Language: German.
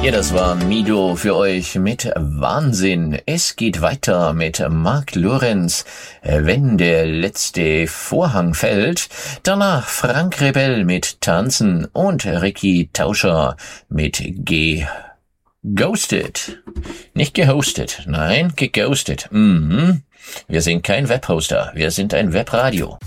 Ja, das war Mido für euch mit Wahnsinn. Es geht weiter mit Mark Lorenz, wenn der letzte Vorhang fällt. Danach Frank Rebell mit Tanzen und Ricky Tauscher mit Ghosted. Nicht gehostet, nein, geghostet. Wir sind kein Webhoster, wir sind ein Webradio.